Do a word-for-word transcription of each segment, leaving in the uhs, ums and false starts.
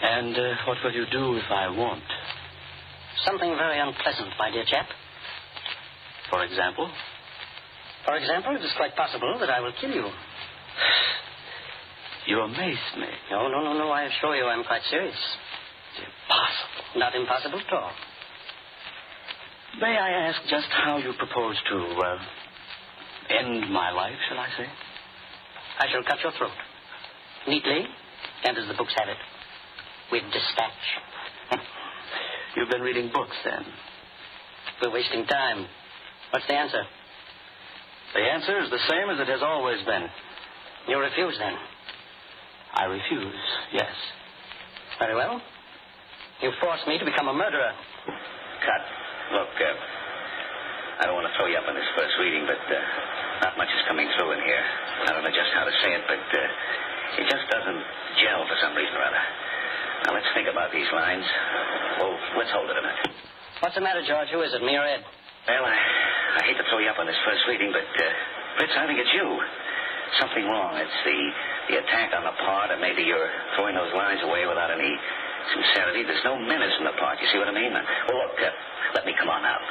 And uh, what will you do if I won't? Something very unpleasant, my dear chap. For example? For example, it is quite possible that I will kill you. You amaze me. No, no, no, no. I assure you I'm quite serious. It's impossible. Not impossible at all. May I ask just how you propose to uh, end my life, shall I say? I shall cut your throat. Neatly, and as the books have it. With dispatch. You've been reading books, then? We're wasting time. What's the answer? The answer is the same as it has always been. You refuse, then? I refuse, yes. Very well. You force me to become a murderer. Cut. Look, uh, I don't want to throw you up on this first reading, but uh, not much is coming through in here. I don't know just how to say it, but uh, it just doesn't gel for some reason or other. Now, let's think about these lines. Well, let's hold it a minute. What's the matter, George? Who is it, me or Ed? Well, I, I hate to throw you up on this first reading, but, uh, Fritz, I think it's you. Something wrong. It's the, the attack on the part, or maybe you're throwing those lines away without any sincerity. There's no menace in the part. You see what I mean? Well, look, uh, let me come on out.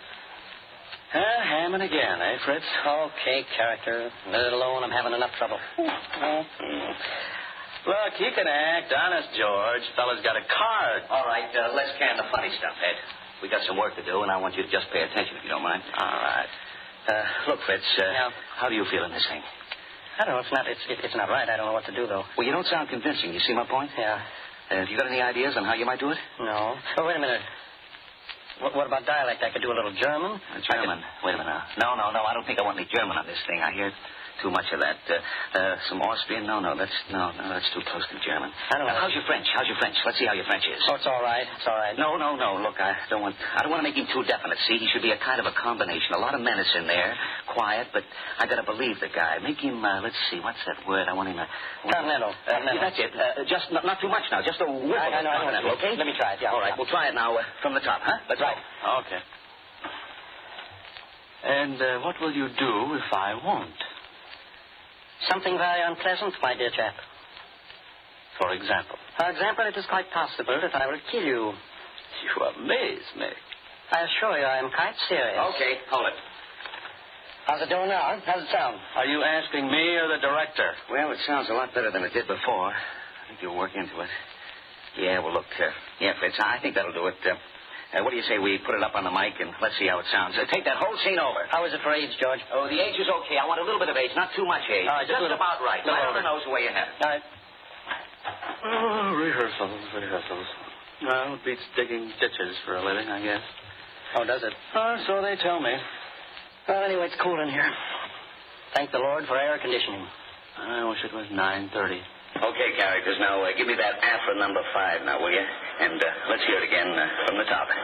Uh, Hammond again, eh, Fritz? Okay, character. Let it alone. I'm having enough trouble. Mm. Look, he can act. Honest, George. Fella's got a card. All right, uh, let's can the funny stuff, Ed. We got some work to do, and I want you to just pay attention, if you don't mind. All right. Uh, look, Fritz, uh, Yeah. how do you feel in this thing? I don't know. It's not, it's, it, it's not right. I don't know what to do, though. Well, you don't sound convincing. You see my point? Yeah. Uh, have you got any ideas on how you might do it? No. Oh, wait a minute. What, what about dialect? I could do a little German. Uh, German. Wait a minute now. No, no, no. I don't think I want any German on this thing. I hear too much of that. Uh, uh, some Austrian? No, no. That's no, no. That's too close to German. I don't know. Now, how's your French? How's your French? Let's see how your French is. Oh, it's all right. It's all right. No, no, no. Look, I don't want. I don't want to make him too definite. See, he should be a kind of a combination. A lot of menace in there, quiet, but I got to believe the guy. Make him. Uh, let's see. What's that word? I want him. Uh, Continental. Uh, Continental. that's it. Uh, just not, not too much now. Just a whiff I, I of know. I know. continental, okay? Let me try it. Yeah. All right. Yeah. We'll try it now uh, from the top, huh? Let's Right. go. Okay. And uh, what will you do if I won't? Something very unpleasant, my dear chap. For example? For example, it is quite possible that I will kill you. You amaze me. I assure you I am quite serious. Okay, hold it. How's it doing now? How's it sound? Are you asking me or the director? Well, it sounds a lot better than it did before. I think you'll work into it. Yeah, well, look, uh, yeah, Fritz, I think that'll do it. Uh, uh, what do you say we put it up on the mic and let's see how it sounds? Uh, take that whole scene over. How is it for age, George? Oh, the age is okay. I want a little bit of age, not too much age. All right, just just a little- about right. little Right on over. the nose the way you have it. All right. Oh, rehearsals, rehearsals. Well, it beats digging ditches for a living, I guess. Oh, does it? Oh, so they tell me. Well, anyway, it's cool in here. Thank the Lord for air conditioning. I wish it was nine thirty. Okay, characters, now uh, give me that Afra number five now, will you? And uh, let's hear it again uh, from the top.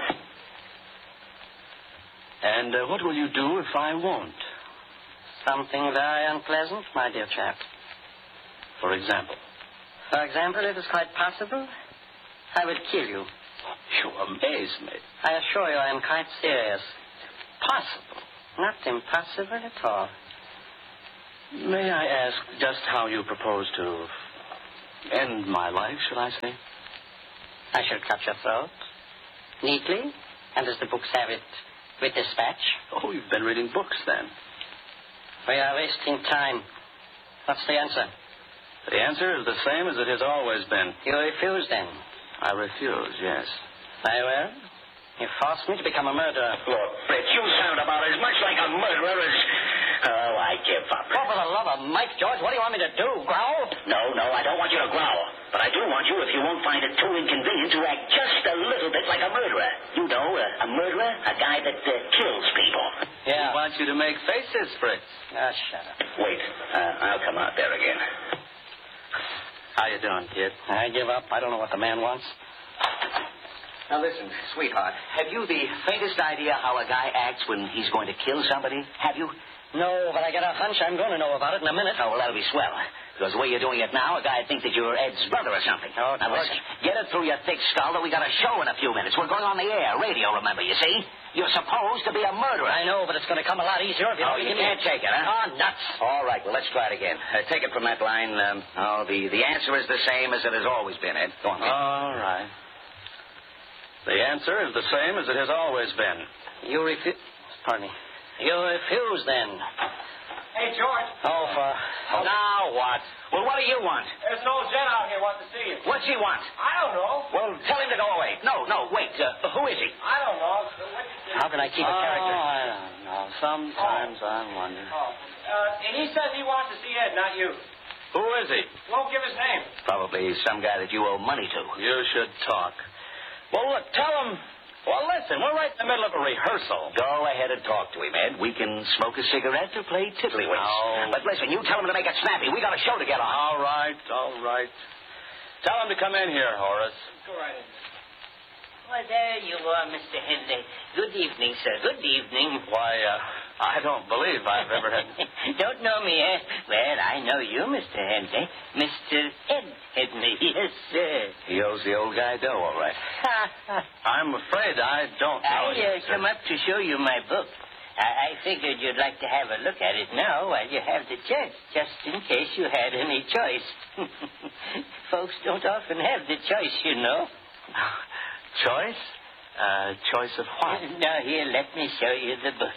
And uh, what will you do if I won't? Something very unpleasant, my dear chap. For example? For example, it is quite possible I will kill you. You amaze me. I assure you I am quite serious. Possible. Not impossible at all. May I ask just how you propose to end my life, shall I say? I shall cut your throat. Neatly, and as the books have it, with dispatch. Oh, you've been reading books, then. We are wasting time. What's the answer? The answer is the same as it has always been. You refuse, then? I refuse, yes. Very well. You forced me to become a murderer. Look, Fritz, you sound about as much like a murderer as... Oh, I give up. Oh, for the love of Mike, George, what do you want me to do? Growl? No, no, I don't want you to growl. But I do want you, if you won't find it too inconvenient, to act just a little bit like a murderer. You know, a, a murderer, a guy that uh, kills people. I Yeah. want you to make faces, Fritz. Ah, shut up. Wait, uh, I'll come out there again. How you doing, kid? I give up. I don't know what the man wants. Now, listen, sweetheart, have you the faintest idea how a guy acts when he's going to kill somebody? Have you? No, but I got a hunch I'm going to know about it in a minute. Oh, well, that'll be swell. Because the way you're doing it now, a guy'd think that you're Ed's brother or something. Oh, now, George. listen, get it through your thick skull that we got a show in a few minutes. We're going on the air. Radio, remember, you see? You're supposed to be a murderer. I know, but it's going to come a lot easier if you Oh, don't you give me can't a... take it, huh? Oh, nuts. All right, well, let's try it again. Uh, take it from that line. Um, oh, the, the answer is the same as it has always been, Ed. Go on, Ed. All right. The answer is the same as it has always been. You refuse... Pardon me. You refuse, then. Hey, George. Oh, for... Oh. Now what? Well, what do you want? There's an old gent out here wanting to see you. What's he want? I don't know. Well, tell him to go away. No, no, wait. Uh, who is he? I don't know. So what you How can I keep a character? Oh, I don't know. Sometimes I wonder. Oh. Uh, and he says he wants to see Ed, not you. Who is he? Won't give his name. Probably some guy that you owe money to. You should talk. Well, look, tell him. Well, listen, we're right in the middle of a rehearsal. Go ahead and talk to him, Ed. We can smoke a cigarette or play tiddlywinks. No. But listen, you tell him to make it snappy. We got a show to get on. All right, all right. Tell him to come in here, Horace. Go right in. Well, there you are, Mister Henley. Good evening, sir. Good evening. Why, uh, I don't believe I've ever had... Don't know me, eh? Well, I know you, Mister Henley. Mister Ed Henley, yes, sir. He owes the old guy dough, all right. I'm afraid I don't know I you, uh, sir. come up to show you my book. I, I figured you'd like to have a look at it now while you have the chance, just in case you had any choice. Folks don't often have the choice, you know. Choice? Uh, choice of what? Now, here, let me show you the book.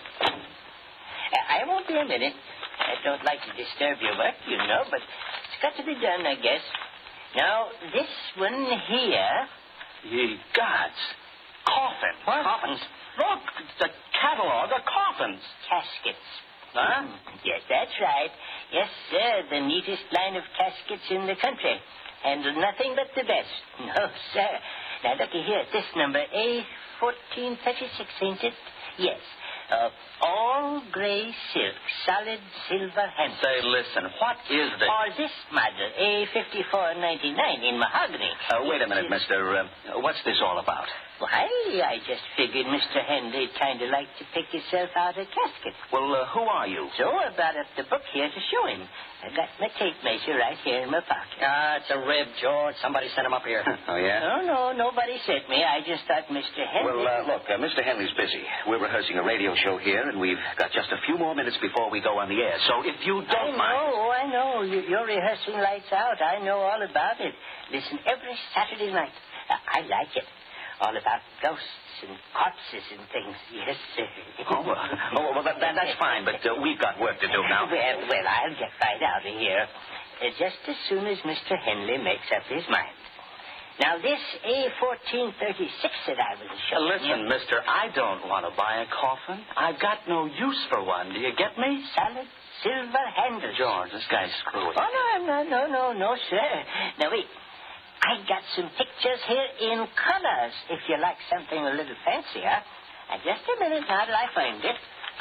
I won't be a minute. I don't like to disturb your work, you know, but it's got to be done, I guess. Now, this one here... Ye gods. Coffin. What? Coffins. Look, it's a catalog of coffins. Caskets. Huh? Yes, that's right. Yes, sir, the neatest line of caskets in the country. Handle nothing but the best. No, sir. Now, looky here. This number, A fourteen thirty-six, ain't it? Yes. Uh, all gray silk, solid silver handle. Say, listen, what is this? Or this model, A fifty-four ninety-nine in mahogany. Uh, wait a minute, mister. Uh, what's this all about? Why, I just figured Mister Henley'd kind of like to pick himself out a casket. Well, uh, who are you? So I brought up the book here to show him. I got my tape measure right here in my pocket. Ah, it's a rib, George. Somebody sent him up here. Oh, yeah? No, no, nobody sent me. I just thought Mister Henley... Well, uh, look, uh, Mister Henley's busy. We're rehearsing a radio show here, and we've got just a few more minutes before we go on the air. So if you I don't know, mind... I know. You, you're rehearsing lights out. I know all about it. Listen, every Saturday night. Uh, I like it. All about ghosts and corpses and things. Yes, sir. Oh, well, oh, well that, that, that's fine, but uh, we've got work to do now. Well, well, I'll get right out of here. Uh, just as soon as Mister Henley makes up his mind. Now, this A fourteen thirty-six that I was showing Listen, you... mister, I don't want to buy a coffin. I've got no use for one. Do you get me? Solid silver handles. George, this guy's screwing. Oh, no, no, no, no, no, sir. Now, wait. I got some pictures here in colors, if you like something a little fancier. Uh, just a minute now till I find it.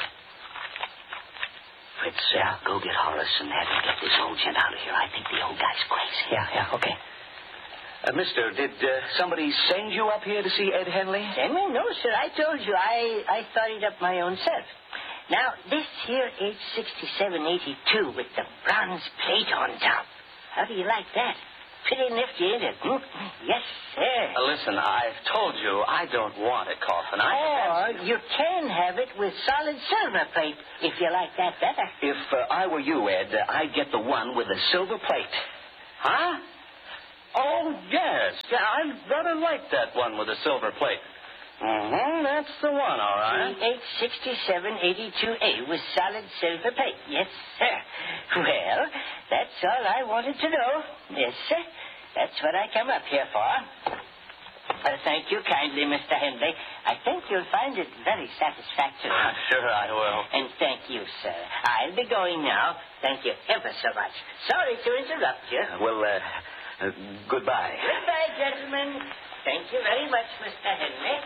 Fritz, uh, go get Horace and have him get this old gent out of here. I think the old guy's crazy. Yeah, yeah, okay. Uh, mister, did uh, somebody send you up here to see Ed Henley? Send me? No, sir. I told you I, I thought it up my own self. Now, this here H sixty-seven eighty-two with the bronze plate on top. How do you like that? Pretty nifty, ain't it? Hmm? Yes, sir. Uh, listen, I've told you I don't want a coffin. I Or you can have it with solid silver plate, if you like that better. If uh, I were you, Ed, uh, I'd get the one with the silver plate. Huh? Oh, yes. Yeah, I rather like that one with the silver plate. Mm-hmm, that's the one, all right. The H sixty-seven eighty-two A with solid silver plate. Yes, sir. Well, that's all I wanted to know. Yes, sir. That's what I come up here for. Well, thank you kindly, Mister Henley. I think you'll find it very satisfactory. Sure, I will. And thank you, sir. I'll be going now. Thank you ever so much. Sorry to interrupt you. Well, uh, uh, goodbye. Goodbye, gentlemen. Thank you very much, Mister Henley.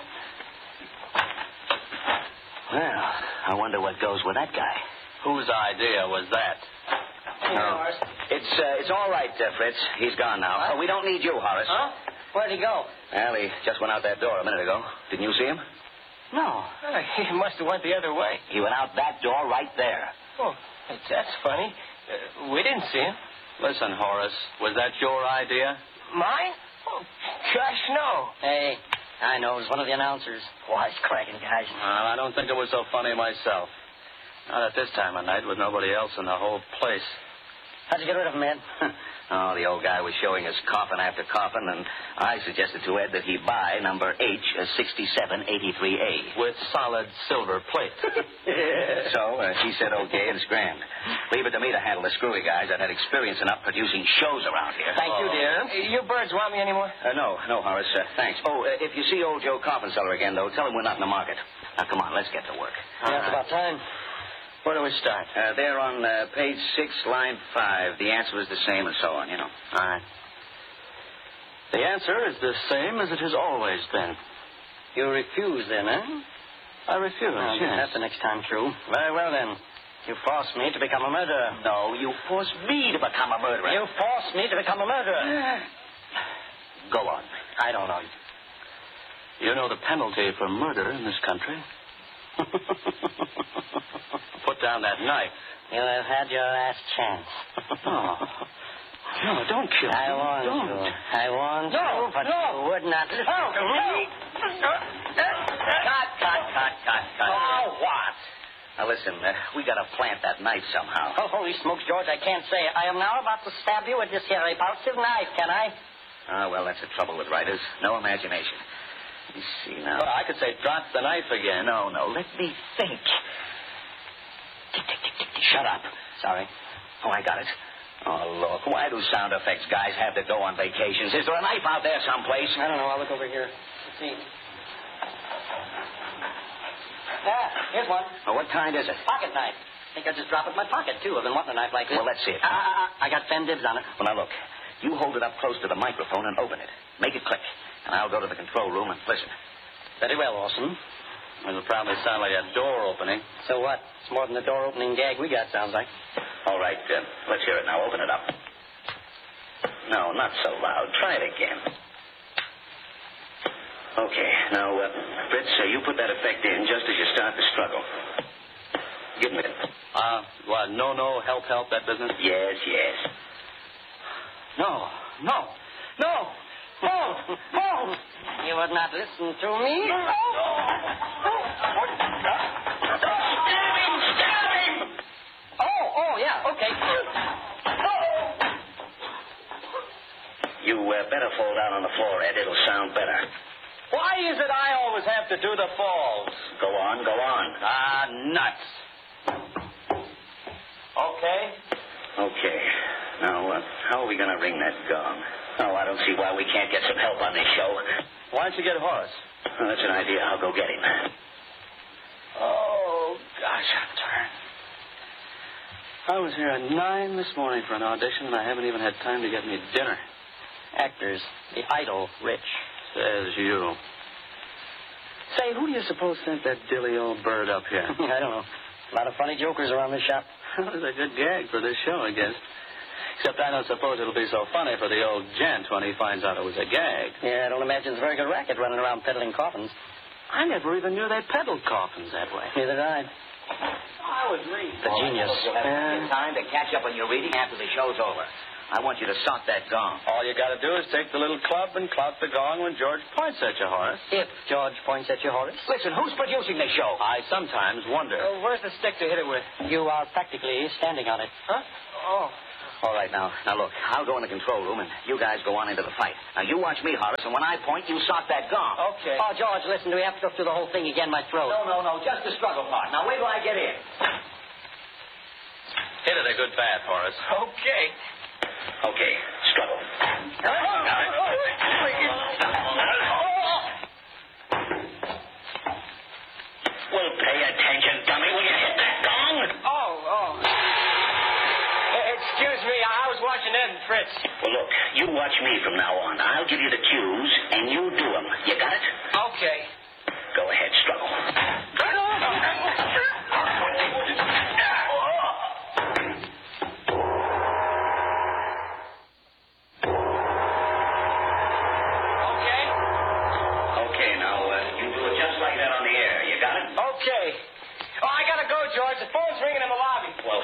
Well, I wonder what goes with that guy. Whose idea was that? No. It's uh, it's all right, uh, Fritz. He's gone now. Uh, we don't need you, Horace. Huh? Where'd he go? Well, he just went out that door a minute ago. Didn't you see him? No. He must have went the other way. He went out that door right there. Oh, that's funny. Uh, we didn't see him. Listen, Horace, was that your idea? Mine? Oh, gosh, no. Hey, I know. It was one of the announcers. Wisecracking guys. Well, I don't think it was so funny myself. Not at this time of night with nobody else in the whole place. How'd you get rid of him, Ed? Oh, the old guy was showing us coffin after coffin, and I suggested to Ed that he buy number H sixty-seven eighty-three A. With solid silver plate. So uh, she said okay and scrammed. Leave it to me to handle the screwy guys. I've had experience enough producing shows around here. Thank you, dear. Uh, you birds want me anymore? Uh, no, no, Horace. Uh, thanks. Oh, uh, if you see old Joe Coffin Seller again, though, tell him we're not in the market. Now, come on, let's get to work. Yeah, it's about time. Where do we start? Uh, there on uh, page six, line five. The answer is the same and so on, you know. All right. The answer is the same as it has always been. You refuse, then, eh? I refuse, I'll yes. get that the next time through. Very well, then. You forced me to become a murderer. No, you forced me to become a murderer. You forced me to become a murderer. Go on. I don't know. You know the penalty for murder in this country? Put down that knife. You have had your last chance. Oh. No, don't kill I me. warned don't. you. I warned No, you, but no. you would not listen Oh, to me. Cut, cut, cut, cut, cut. Oh, what? Now, listen, uh, we got to plant that knife somehow. Oh, holy smokes, George, I can't say it. I am now about to stab you with this here repulsive knife, can I? Ah, well, that's the trouble with writers. No imagination. Let me see now. Well, I could say drop the knife again. No, no, let me think. Tick, tick, tick, tick, tick. Shut up. Sorry. Oh, I got it. Oh, look, why do sound effects guys have to go on vacations? Is there a knife out there someplace? I don't know. I'll look over here. Let's see. Ah, here's one. Oh, what kind is it? Pocket knife. I think I just dropped it in my pocket, too. I've been wanting a knife like this. Well, let's see it. Ah, ah, ah. I got ten dibs on it. Well, now, look. You hold it up close to the microphone and open it. Make it click. And I'll go to the control room and listen. Very well, Orson. It'll probably sound like a door opening. So what? It's more than the door opening gag we got, sounds like. All right, uh, let's hear it now. Open it up. No, not so loud. Try it again. Okay. Now, uh, Fritz, uh, you put that effect in just as you start to struggle. Give me it. Uh, what, no, no, help, help, that business? Yes, yes. No, no, no, no, no. You would not listen to me? Oh, oh, yeah, okay. You uh, better fall down on the floor, Ed. It'll sound better. Why is it I always have to do the falls? Go on, go on. Ah, nuts. Okay. Okay. Now, uh, how are we going to ring that gong? Oh, I don't see why we can't get some help on this show. Why don't you get Horace? Well, that's an idea. I'll go get him. Oh, gosh, I'm tired. I was here at nine this morning for an audition, and I haven't even had time to get me dinner. Actors, the idle rich. Says you. Say, who do you suppose sent that dilly old bird up here? I don't know. A lot of funny jokers around this shop. That was a good gag for this show, I guess. Except I don't suppose it'll be so funny for the old gent when he finds out it was a gag. Yeah, I don't imagine it's a very good racket running around peddling coffins. I never even knew they peddled coffins that way. Neither did I. I was reading. The genius. You'll have plenty of time to catch up on your reading after the show's over. I want you to sock that gong. All you got to do is take the little club and clout the gong when George points at you, Horace. If George points at you, Horace. Listen, who's producing this show? I sometimes wonder. Oh, where's the stick to hit it with? You are practically standing on it. Huh? Oh. All right, now, now look, I'll go in the control room, and you guys go on into the fight. Now, you watch me, Horace, and when I point, you sock that gong. Okay. Oh, George, listen, do we have to go through the whole thing again, my throat? No, no, no, just the struggle part. Now, wait till I get in. Hit it a good bat, Horace. Okay. Okay, struggle. Well, pay attention, dummy. Will you hit that gong? Oh, oh. Eh, Excuse me, I was watching Ed and Fritz. Well, look, you watch me from now on. I'll give you the cues, and you do them. You got it? Okay. Go ahead, struggle. Okay? Okay, now, uh, you do it just like that on the air. You got it? Okay. Oh, I gotta go, George. The phone's ringing in the lobby. Well,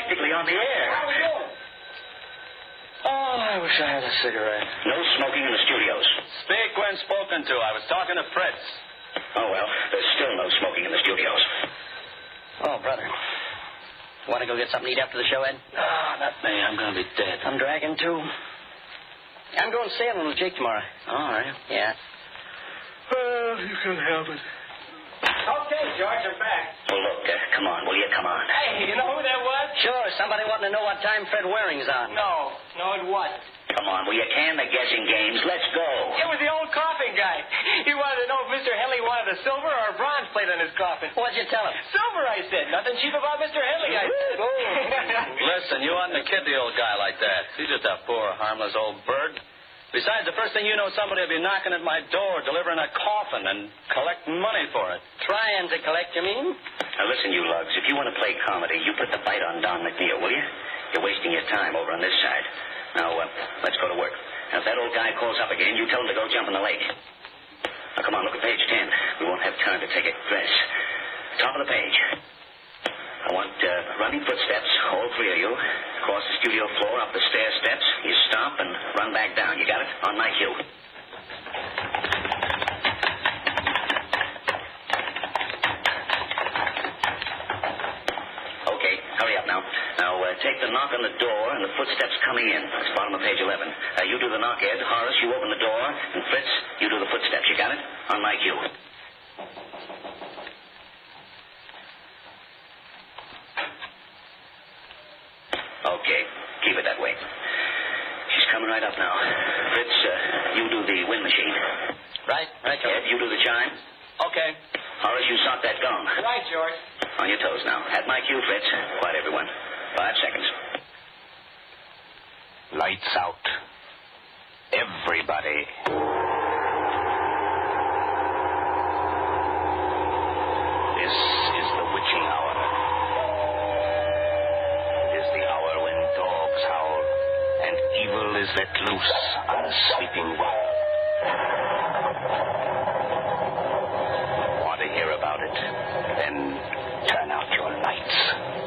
practically on the air. How are we doing? Oh, I wish I had a cigarette. No smoking in the studios. Speak when spoken to. I was talking to Fritz. Oh, well, there's still no smoking in the studios. Oh, brother. Want to go get something to eat after the show, Ed? Ah, not me. I'm going to be dead. I'm dragging, too. I'm going sailing with Jake tomorrow. All right. Yeah. Well, you can help it. Okay, George, I'm back. Well, look, uh, come on, will you? Come on. Hey, you know who that was? Sure, somebody wanting to know what time Fred Waring's on. No, no, it wasn't. Come on, will you can the guessing games? Let's go. It was the old coffin guy. He wanted to know if Mister Henley wanted a silver or a bronze plate on his coffin. What'd you tell him? Silver, I said. Nothing cheap about Mister Henley, I said. Listen, you oughtn't to kid the old guy like that. He's just a poor, harmless old bird. Besides, the first thing you know, somebody will be knocking at my door, delivering a coffin, and collecting money for it. Trying to collect, you mean? Now, listen, you lugs, if you want to play comedy, you put the bite on Don McNeil, will you? You're wasting your time over on this side. Now, uh, let's go to work. Now, if that old guy calls up again, you tell him to go jump in the lake. Now, come on, look at page ten. We won't have time to take a dress. Top of the page. I want uh, running footsteps, all three of you. Across the studio floor, up the stair steps. You stop and run back down. You got it? On my cue. Okay, hurry up now. Now, uh, take the knock on the door and the footsteps coming in. That's bottom of page eleven. Uh, you do the knock, Ed. Horace, you open the door. And Fritz, you do the footsteps. You got it? On my cue. Okay, keep it that way. She's coming right up now. Fritz, uh, you do the wind machine. Right, right, George. Ed, you do the chime. Okay. Horace, you sock that gong. Right, George. On your toes now. At my cue, Fritz. Quiet, everyone. Five seconds. Lights out. Everybody. This is the witching hour. It is the hour when dogs howl and evil is let loose on the sleeping world. Want to hear about it? Then turn out your lights.